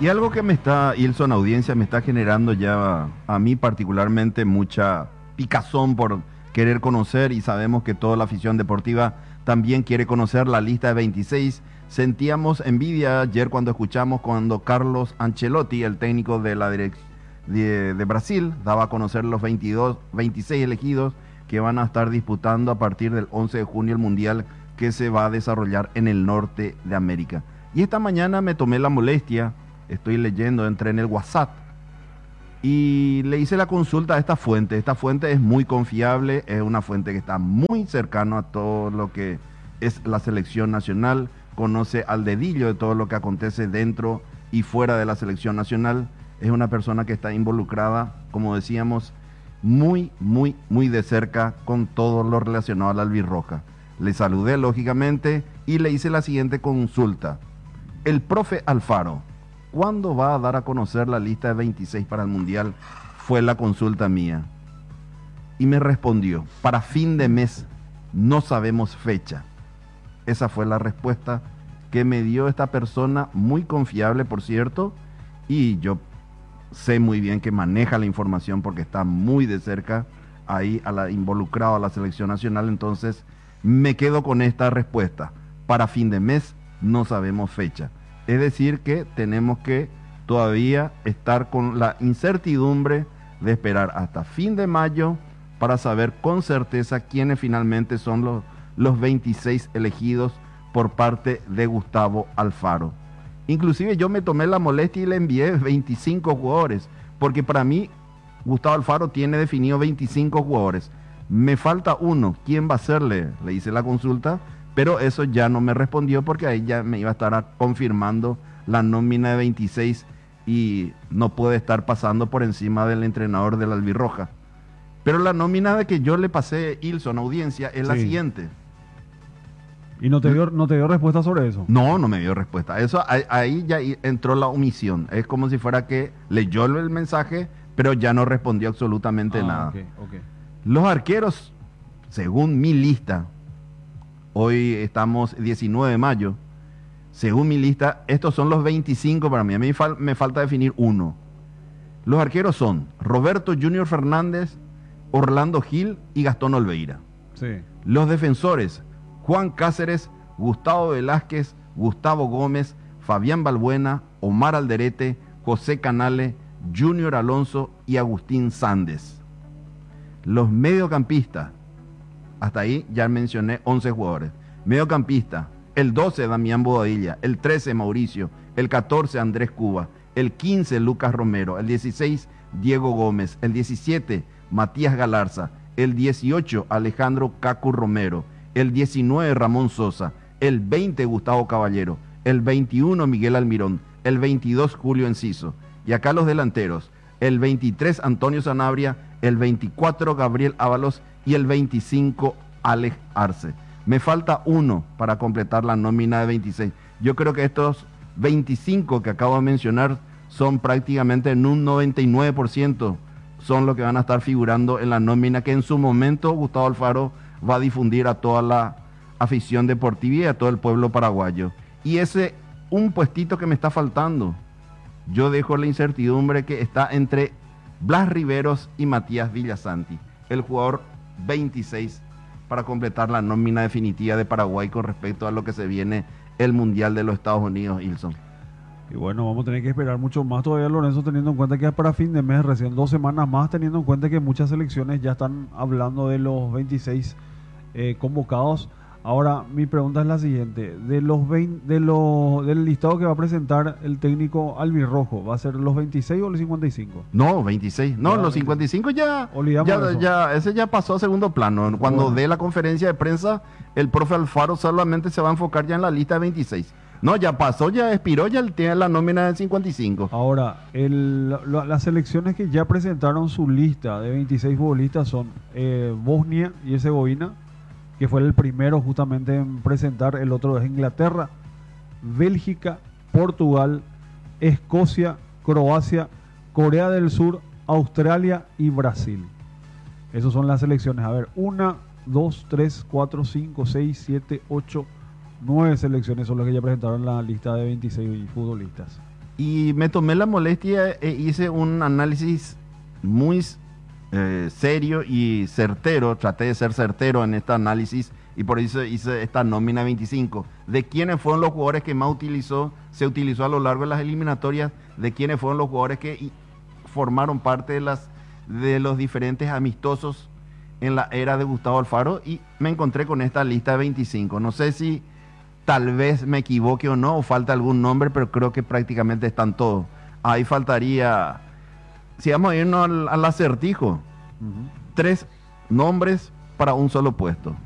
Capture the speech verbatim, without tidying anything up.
Y algo que me está, Ilson, audiencia, me está generando ya a mí particularmente mucha picazón por querer conocer, y sabemos que toda la afición deportiva también quiere conocer la lista de veintiséis. Sentíamos envidia ayer cuando escuchamos cuando Carlos Ancelotti, el técnico de la direc- de, de Brasil, daba a conocer los veintidós, veintiséis elegidos que van a estar disputando a partir del once de junio el Mundial que se va a desarrollar en el norte de América. Y esta mañana me tomé la molestia, estoy leyendo, entré en el WhatsApp y le hice la consulta a esta fuente. Esta fuente es muy confiable, es una fuente que está muy cercano a todo lo que es la selección nacional, conoce al dedillo de todo lo que acontece dentro y fuera de la selección nacional. Es una persona que está involucrada, como decíamos, muy, muy, muy de cerca con todo lo relacionado a la albirroja. Le saludé lógicamente y le hice la siguiente consulta. El profe Alfaro, ¿cuándo va a dar a conocer la lista de veintiséis para el Mundial? Fue la consulta mía. Y me respondió, para fin de mes, no sabemos fecha. Esa fue la respuesta que me dio esta persona, muy confiable, por cierto, y yo sé muy bien que maneja la información porque está muy de cerca ahí a la, involucrado a la selección nacional. Entonces me quedo con esta respuesta. Para fin de mes no sabemos fecha. Es decir que tenemos que todavía estar con la incertidumbre de esperar hasta fin de mayo para saber con certeza quiénes finalmente son los, los veintiséis elegidos por parte de Gustavo Alfaro. Inclusive yo me tomé la molestia y le envié veinticinco jugadores, porque para mí Gustavo Alfaro tiene definido veinticinco jugadores. Me falta uno. ¿Quién va a serle? Le hice la consulta, pero eso ya no me respondió porque ahí ya me iba a estar confirmando la nómina de veintiséis y no puede estar pasando por encima del entrenador de la albirroja. Pero la nómina de que yo le pasé, Ilson, audiencia, es la Sí. siguiente. ¿Y no te dio, no te dio respuesta sobre eso? No, no me dio respuesta. Eso ahí, ahí ya entró la omisión. Es como si fuera que leyó el mensaje, pero ya no respondió absolutamente Ah, nada. ok, ok. Los arqueros, según mi lista, hoy estamos diecinueve de mayo, según mi lista, estos son los veinticinco para mí. A mí fal- me falta definir uno. Los arqueros son Roberto Junior Fernández, Orlando Gil y Gastón Olveira. Sí. Los defensores, Juan Cáceres, Gustavo Velázquez, Gustavo Gómez, Fabián Balbuena, Omar Alderete, José Canale, Junior Alonso y Agustín Sández. Los mediocampistas, hasta ahí ya mencioné once jugadores. Mediocampista, el doce Damián Bodadilla, el trece Mauricio, el catorce Andrés Cuba, el quince Lucas Romero, el dieciséis Diego Gómez, el diecisiete Matías Galarza, el dieciocho Alejandro Cacu Romero, el diecinueve Ramón Sosa, el veinte Gustavo Caballero, el veintiuno Miguel Almirón, el veintidós Julio Enciso. Y acá los delanteros, el veintitrés Antonio Sanabria, el veinticuatro Gabriel Ábalos y el veinticinco Alex Arce. Me falta uno para completar la nómina de veintiséis. Yo creo que estos veinticinco que acabo de mencionar son prácticamente en un noventa y nueve por ciento son los que van a estar figurando en la nómina que en su momento Gustavo Alfaro va a difundir a toda la afición deportiva y a todo el pueblo paraguayo. Y ese un puestito que me está faltando, yo dejo la incertidumbre que está entre Blas Riveros y Matías Villasanti, el jugador veintiséis para completar la nómina definitiva de Paraguay con respecto a lo que se viene el Mundial de los Estados Unidos, Ilson. Y bueno, vamos a tener que esperar mucho más todavía, Lorenzo, teniendo en cuenta que es para fin de mes, recién dos semanas más, teniendo en cuenta que muchas selecciones ya están hablando de los veintiséis eh, convocados. Ahora, mi pregunta es la siguiente: de los veinte, de los, del listado que va a presentar el técnico albirrojo, ¿va a ser los veintiséis o los cincuenta y cinco? No, veintiséis. No, Ya, los cincuenta y cinco ya, Olvidamos ya, eso. ya, ese ya pasó a segundo plano. Cuando Bueno. dé la conferencia de prensa, el profe Alfaro solamente se va a enfocar ya en la lista de veintiséis. No, ya pasó, ya expiró, ya tiene la nómina de cincuenta y cinco. Ahora, el, la- las selecciones que ya presentaron su lista de veintiséis futbolistas son eh, Bosnia y Herzegovina, que fue el primero justamente en presentar, el otro es Inglaterra, Bélgica, Portugal, Escocia, Croacia, Corea del Sur, Australia y Brasil. Esas son las selecciones. A ver, una, dos, tres, cuatro, cinco, seis, siete, ocho, nueve selecciones son las que ya presentaron la lista de veintiséis futbolistas. Y me tomé la molestia e hice un análisis muy eh, serio y certero. Traté de ser certero en este análisis y por eso hice esta nómina veinticinco. De quiénes fueron los jugadores que más utilizó, se utilizó a lo largo de las eliminatorias, de quiénes fueron los jugadores que y, formaron parte de, las, de los diferentes amistosos en la era de Gustavo Alfaro, y me encontré con esta lista de veinticinco. No sé si tal vez me equivoque o no, o falta algún nombre, pero creo que prácticamente están todos. Ahí faltaría, si vamos a irnos al, al acertijo, uh-huh. tres nombres para un solo puesto.